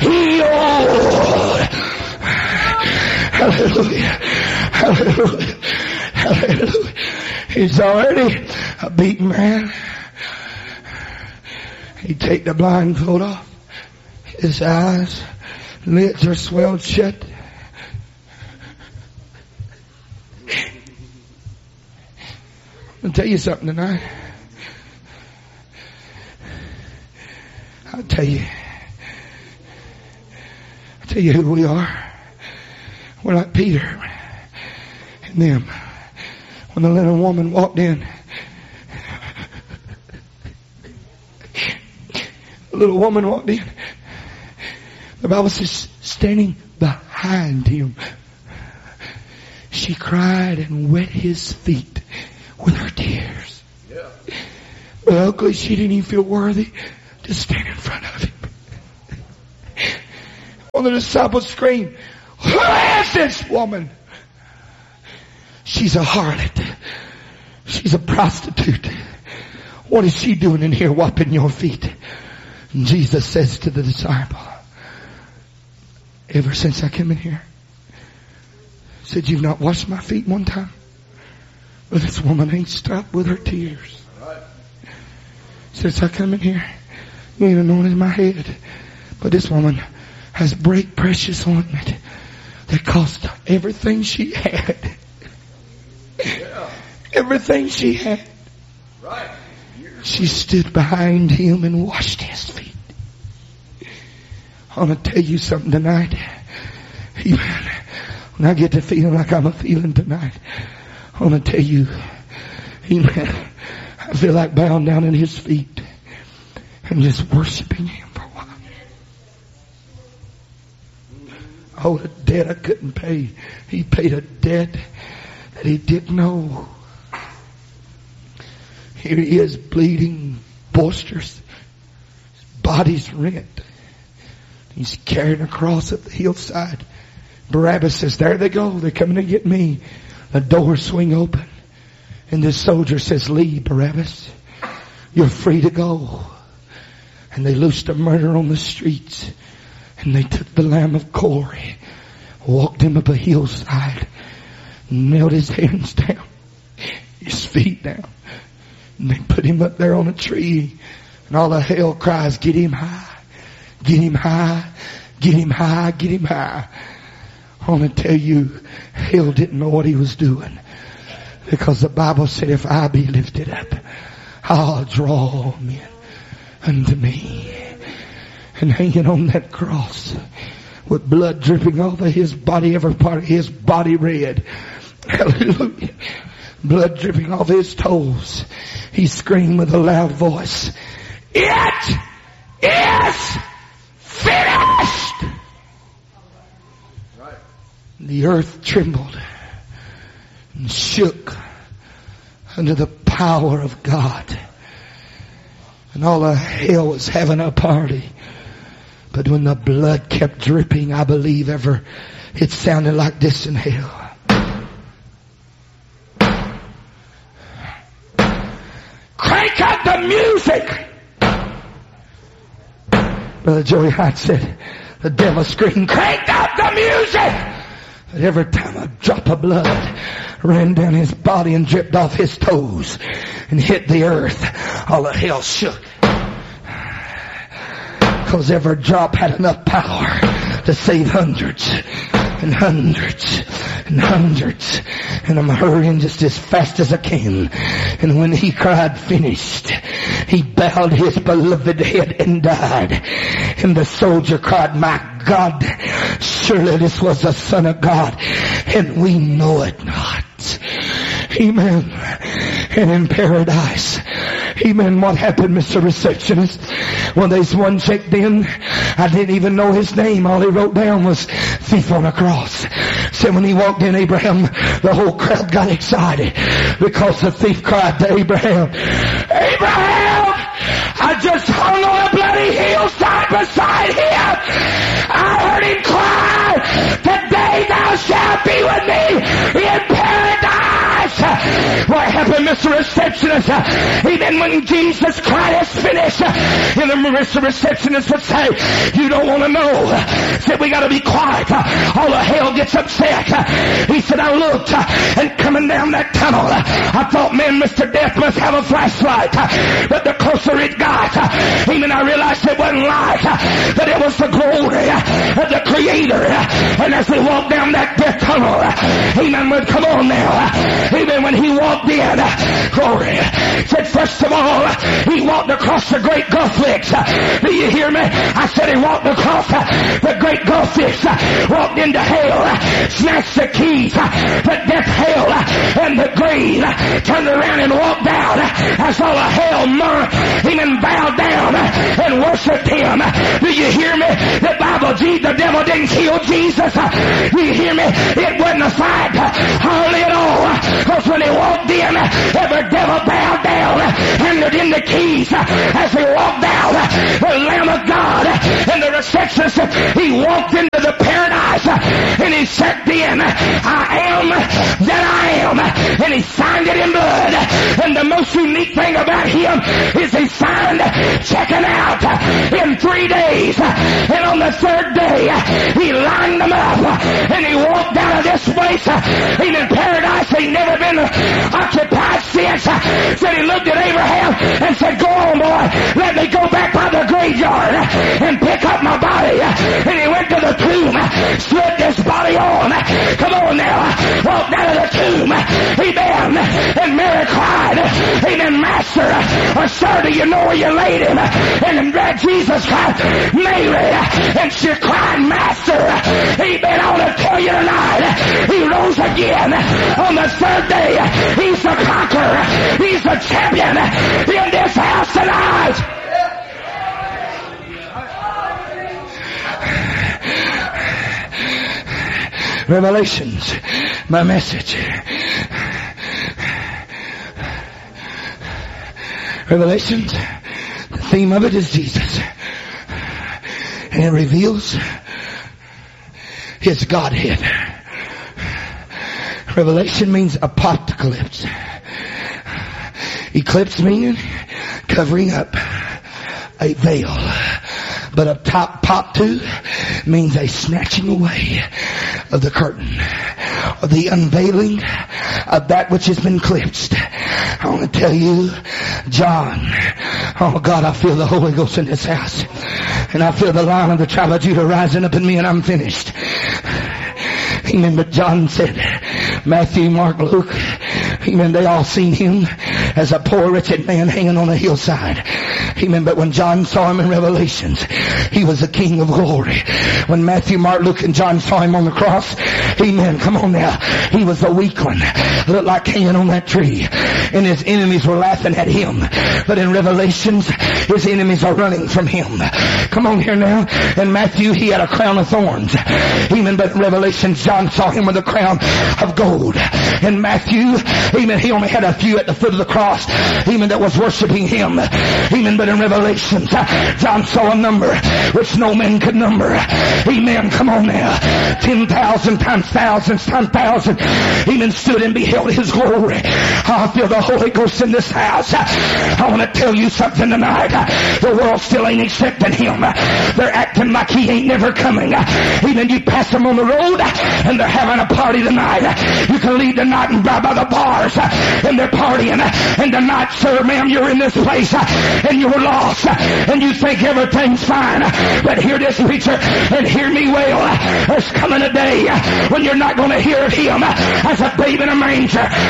healed. Hallelujah. Hallelujah. Hallelujah. He's already a beaten man. He take the blindfold off. His eyes, lids are swelled shut. I'll tell you something tonight. I'll tell you who we are. We're like Peter and them. When the little woman walked in, the little woman walked in. The Bible says, standing behind him, she cried and wet his feet with her tears. Yeah. But luckily she didn't even feel worthy to stand in front of him. One of the disciples screamed, "Who is this woman?" She's a harlot. She's a prostitute. What is she doing in here wiping your feet? And Jesus says to the disciple, ever since I came in here, said, you've not washed my feet one time? But this woman ain't stopped with her tears. Since I come in here, you ain't anointed my head. But this woman has great precious ointment that cost everything she had. Everything she had. She stood behind him and washed his feet. I want to tell you something tonight. Amen. When I get to feeling like I'm feeling tonight, I want to tell you, amen, I feel like bowing down at his feet and just worshiping him for a while. Oh, the debt I couldn't pay. He paid a debt that he didn't know. Here he is bleeding, boisterous. His body's rent. He's carrying a cross up the hillside. Barabbas says, there they go. They're coming to get me. The doors swing open. And this soldier says, leave, Barabbas. You're free to go. And they loosed a murder on the streets. And they took the Lamb of glory, walked him up a hillside, nailed his hands down, his feet down. And they put him up there on a tree. And all the hell cries, get him high, get him high, get him high, get him high. I want to tell you, hell didn't know what he was doing. Because the Bible said, if I be lifted up, I'll draw men unto me. And hanging on that cross with blood dripping over his body, every part of his body red. Hallelujah. Blood dripping off his toes. He screamed with a loud voice, it is finished! Right. The earth trembled and shook under the power of God. And all of hell was having a party. But when the blood kept dripping, I believe it sounded like this in hell. Crank up the music! Brother Joey Hart said, the devil screamed, crank up the music! But every time a drop of blood ran down his body and dripped off his toes and hit the earth, all of hell shook. Because every drop had enough power to save hundreds and hundreds and hundreds. And I'm hurrying just as fast as I can. And when he cried finished, he bowed his beloved head and died. And the soldier cried, my God, surely this was the Son of God, and we know it not. Amen. And in paradise, amen, what happened, Mr. Receptionist? When there's one checked in, I didn't even know his name. All he wrote down was thief on a cross. So when he walked in, Abraham, the whole crowd got excited because the thief cried to Abraham, Abraham, I just hung on a bloody hillside beside him. I heard him cry, today thou shalt be with me in paradise. What happened, Mr. Receptionist? Even when Jesus Christ finished, and the Mr. Receptionist would say, you don't want to know. Said, we got to be quiet. All of hell gets upset. He said, I looked, and coming down that tunnel, I thought, man, Mr. Death must have a flashlight. But the closer it got, even I realized it wasn't light, that it was the glory of the Creator. And as we walked down that death tunnel, amen, would come on now. Even when he walked in, glory, said, first of all, he walked across the great Gulf Fix. Do you hear me? I said he walked across the great Gulf Fix, walked into hell, snatched the keys to death, hell, and the grave, turned around and walked out as all of hell even bowed down and worshipped him. Do you hear me? The Bible, the devil didn't kill Jesus. Do you hear me? It wasn't a fight hardly at all, because when he walked in, every devil bowed down, handed in the keys as he walked out, the Lamb of God. And the receptionist, he walked into the paradise and he said, in, I am that I am, and he signed it in blood. And the most unique thing about him is he signed checking out in 3 days, and on the third day he lined them up and he walked out of this place. He's in paradise. He'd never been occupied since. Said he looked at Abraham and said, go on, boy, let me go back by the graveyard and pick up my body. And he went to the tomb, slid this body on, come on now, walked out of the tomb, amen, and Mary cried, amen, Master, sir, do you know where you laid him? And Jesus cried, Mary, and she cried, Master, amen. I want to tell you tonight, he rose again on the third day. He's a conqueror, he's a champion in this house tonight. Revelations, my message. Revelations, the theme of it is Jesus. And it reveals his Godhead. Revelation means apocalypse. Eclipse meaning covering up, a veil. But up top, pop too, means a snatching away of the curtain, or the unveiling of that which has been eclipsed. I want to tell you, John, oh God, I feel the Holy Ghost in this house. And I feel the Lion of the tribe of Judah rising up in me, and I'm finished. Amen. But John said, Matthew, Mark, Luke, amen, they all seen him as a poor wretched man hanging on a hillside. Amen. But when John saw him in Revelations, he was the King of glory. When Matthew, Mark, Luke, and John saw him on the cross, amen, come on now, he was a weakling, looked like hanging on that tree, and his enemies were laughing at him. But in Revelations, his enemies are running from him. Come on here now. In Matthew, he had a crown of thorns. Amen. But in Revelations, John saw him with a crown of gold. In Matthew, amen, he only had a few at the foot of the cross, amen, that was worshiping him. Amen. But in Revelations, John saw a number which no man could number. Amen. Come on now. 10,000 times thousands times thousands. Amen. Stood and beheld his glory. I feel the Holy Ghost in this house. I want to tell you something tonight. The world still ain't accepting him. They're acting like he ain't never coming. Even you pass them on the road and they're having a party tonight. You can leave tonight and drive by the bars and they're partying. And tonight, sir, ma'am, you're in this place and you're lost and you think everything's fine. But hear this, preacher, and hear me well. There's coming a day when you're not going to hear of him as a babe in a manger,